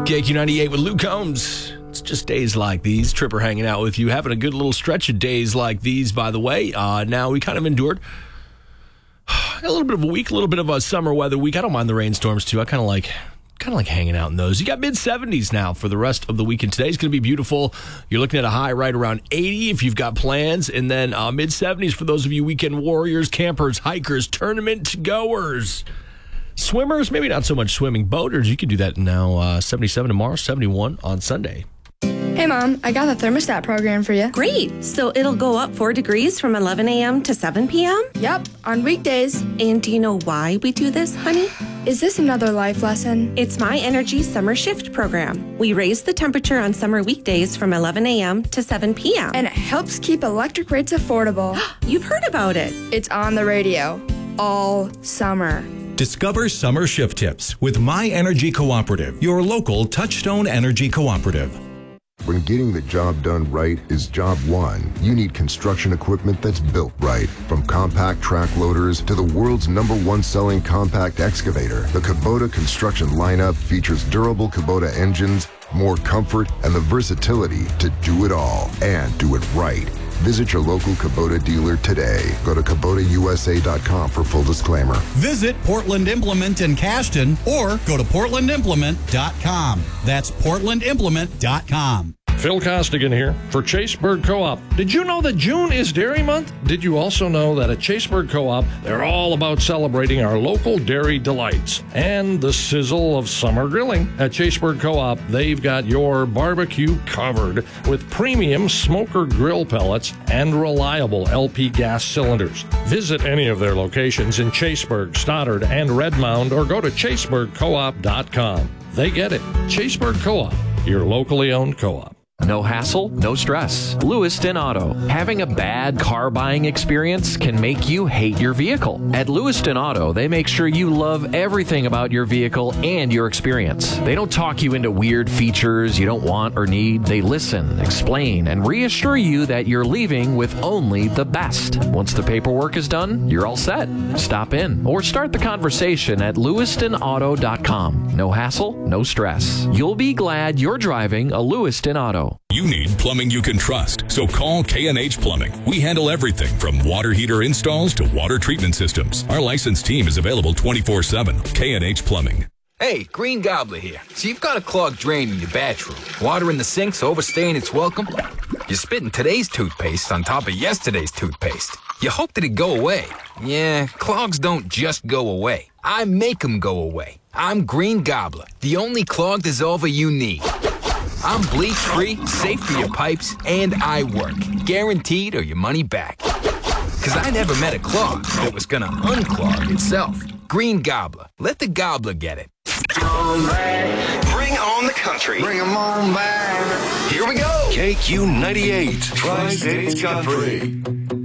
KQ98 with Luke Combs. It's just days like these. Tripper hanging out with you, having a good little stretch of days like these, by the way. Now, we kind of endured a little bit of a week, a little bit of a summer weather week. I don't mind the rainstorms, too. I kind of like hanging out in those. You got mid-70s now for the rest of the weekend. Today's going to be beautiful. You're looking at a high right around 80 if you've got plans, and then mid-70s for those of you weekend warriors, campers, hikers, tournament goers. Swimmers, maybe not so much swimming. Boaters, you can do that now. 77 tomorrow, 71 on Sunday. Hey, Mom, I got the thermostat program for you. Great. So it'll go up 4 degrees from 11 a.m. to 7 p.m.? Yep, on weekdays. And do you know why we do this, honey? Is this another life lesson? It's My Energy Summer Shift program. We raise the temperature on summer weekdays from 11 a.m. to 7 p.m. And it helps keep electric rates affordable. You've heard about it. It's on the radio all summer. Discover summer shift tips with My Energy Cooperative, your local Touchstone Energy Cooperative. When getting the job done right is job one, you need construction equipment that's built right. From compact track loaders to the world's #1 selling compact excavator, the Kubota construction lineup features durable Kubota engines, more comfort, and the versatility to do it all and do it right. Visit your local Kubota dealer today. Go to KubotaUSA.com for full disclaimer. Visit Portland Implement in Cashton or go to PortlandImplement.com. That's PortlandImplement.com. Phil Costigan here for Chaseburg Co-op. Did you know that June is Dairy Month? Did you also know that at Chaseburg Co-op, they're all about celebrating our local dairy delights and the sizzle of summer grilling? At Chaseburg Co-op, they've got your barbecue covered with premium smoker grill pellets and reliable LP gas cylinders. Visit any of their locations in Chaseburg, Stoddard, and Redmond, or go to chaseburgcoop.com. They get it. Chaseburg Co-op, your locally owned co-op. No hassle, no stress. Lewiston Auto. Having a bad car buying experience can make you hate your vehicle. At Lewiston Auto, they make sure you love everything about your vehicle and your experience. They don't talk you into weird features you don't want or need. They listen, explain, and reassure you that you're leaving with only the best. Once the paperwork is done, you're all set. Stop in or start the conversation at lewistonauto.com. No hassle, no stress. You'll be glad you're driving a Lewiston Auto. You need plumbing you can trust, so call K&H Plumbing. We handle everything from water heater installs to water treatment systems. Our licensed team is available 24/7. K&H Plumbing. Hey, Green Gobbler here. So you've got a clogged drain in your bathroom. Water in the sink's overstaying its welcome. You're spitting today's toothpaste on top of yesterday's toothpaste. You hope that it'd go away. Yeah, clogs don't just go away. I make them go away. I'm Green Gobbler, the only clog dissolver you need. I'm bleach-free, safe for your pipes, and I work. Guaranteed or your money back. Because I never met a clog that was going to unclog itself. Green Gobbler. Let the gobbler get it. Bring on the country. Bring 'em on back. Here we go. KQ98, Tri-States Country.